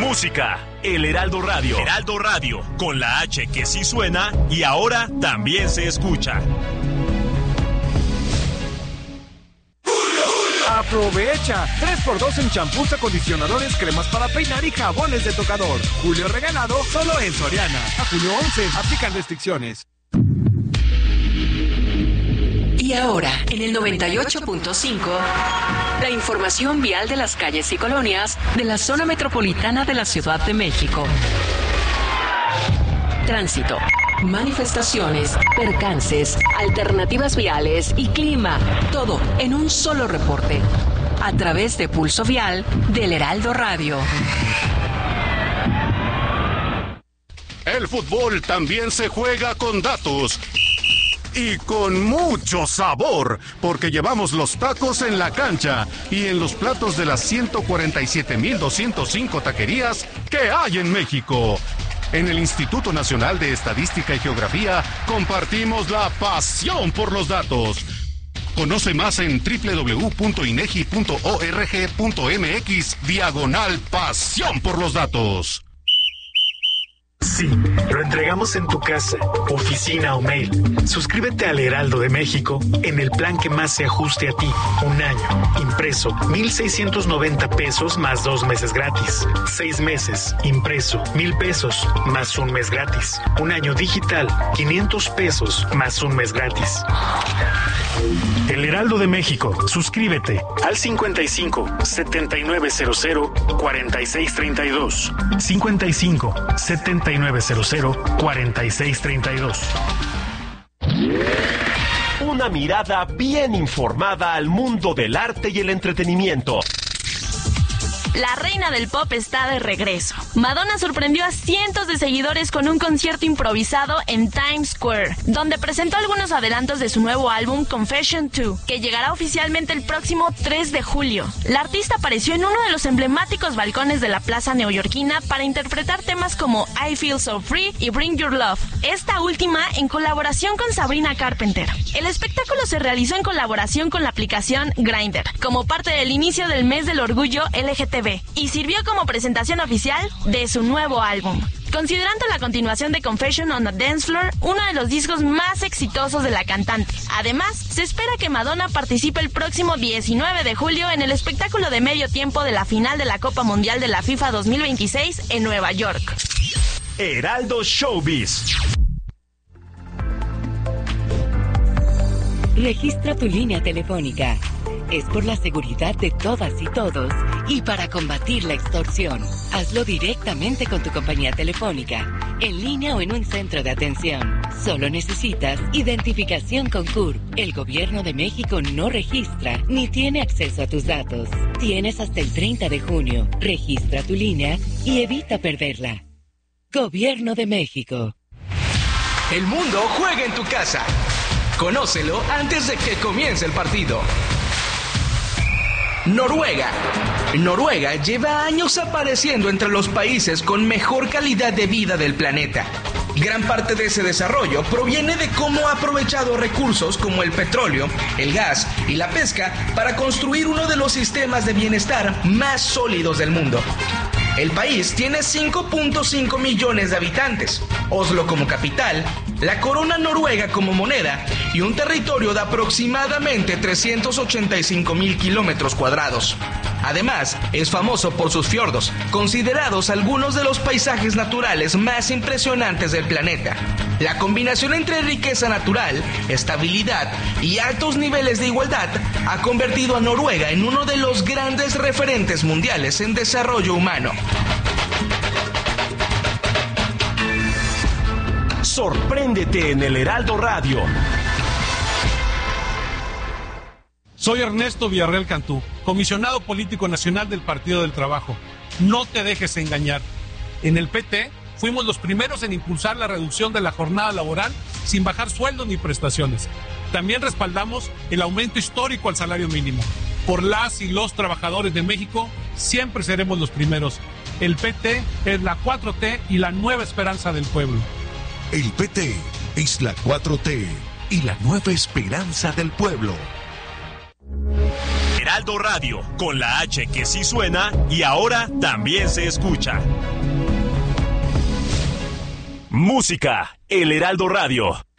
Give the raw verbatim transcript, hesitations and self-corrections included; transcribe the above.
música. El Heraldo Radio. Heraldo Radio, con la H que sí suena y ahora también se escucha. Aprovecha, tres por dos en champús, acondicionadores, cremas para peinar y jabones de tocador. Julio regalado solo en Soriana. A julio once, aplican restricciones. Y ahora, en el noventa y ocho punto cinco, la información vial de las calles y colonias de la zona metropolitana de la Ciudad de México. Tránsito, manifestaciones, percances, alternativas viales y clima. Todo en un solo reporte. A través de Pulso Vial del Heraldo Radio. El fútbol también se juega con datos. Y con mucho sabor, porque llevamos los tacos en la cancha y en los platos de las ciento cuarenta y siete mil doscientos cinco taquerías que hay en México. En el Instituto Nacional de Estadística y Geografía compartimos la pasión por los datos. Conoce más en doble u doble u doble u punto inegi punto org punto mx diagonal pasión por los datos. Sí, lo entregamos en tu casa, oficina o mail. Suscríbete al Heraldo de México en el plan que más se ajuste a ti. Un año, impreso, mil seiscientos noventa pesos más dos meses gratis. Seis meses, impreso, mil pesos más un mes gratis. Un año digital, quinientos pesos más un mes gratis. El Heraldo de México, suscríbete al cincuenta y cinco, setenta y nueve cero cero, cuarenta y seis treinta y dos. cincuenta y cinco, setenta y nueve cero cero, cuarenta y seis treinta y dos. Una mirada bien informada al mundo del arte y el entretenimiento. La reina del pop está de regreso. Madonna sorprendió a cientos de seguidores con un concierto improvisado en Times Square, donde presentó algunos adelantos de su nuevo álbum Confession dos, que llegará oficialmente el próximo tres de julio. La artista apareció en uno de los emblemáticos balcones de la plaza neoyorquina para interpretar temas como I Feel So Free y Bring Your Love, esta última en colaboración con Sabrina Carpenter. El espectáculo se realizó en colaboración con la aplicación Grindr, como parte del inicio del mes del orgullo L G T B, y sirvió como presentación oficial de su nuevo álbum. Considerando la continuación de Confession on a Dance Floor, uno de los discos más exitosos de la cantante. Además, se espera que Madonna participe el próximo diecinueve de julio en el espectáculo de medio tiempo de la final de la Copa Mundial de la FIFA dos mil veintiséis en Nueva York. Heraldo Showbiz. Registra tu línea telefónica. Es por la seguridad de todas y todos y para combatir la extorsión. Hazlo directamente con tu compañía telefónica, en línea o en un centro de atención. Solo necesitas identificación con C U R P. El Gobierno de México no registra ni tiene acceso a tus datos. Tienes hasta el treinta de junio. Registra tu línea y evita perderla. Gobierno de México. El mundo juega en tu casa. Conócelo antes de que comience el partido. Noruega. Noruega lleva años apareciendo entre los países con mejor calidad de vida del planeta. Gran parte de ese desarrollo proviene de cómo ha aprovechado recursos como el petróleo, el gas y la pesca para construir uno de los sistemas de bienestar más sólidos del mundo. El país tiene cinco punto cinco millones de habitantes, Oslo como capital, la corona noruega como moneda y un territorio de aproximadamente trescientos ochenta y cinco mil kilómetros cuadrados. Además, es famoso por sus fiordos, considerados algunos de los paisajes naturales más impresionantes del planeta. La combinación entre riqueza natural, estabilidad y altos niveles de igualdad ha convertido a Noruega en uno de los grandes referentes mundiales en desarrollo humano. Sorpréndete en el Heraldo Radio. Soy Ernesto Villarreal Cantú, comisionado político nacional del Partido del Trabajo. No te dejes engañar. En el P T fuimos los primeros en impulsar la reducción de la jornada laboral sin bajar sueldos ni prestaciones. También respaldamos el aumento histórico al salario mínimo. Por las y los trabajadores de México, siempre seremos los primeros. El P T es la cuatro T y la nueva esperanza del pueblo. El P T es la cuatro T y la nueva esperanza del pueblo. Heraldo Radio, con la H que sí suena y ahora también se escucha. Música, El Heraldo Radio.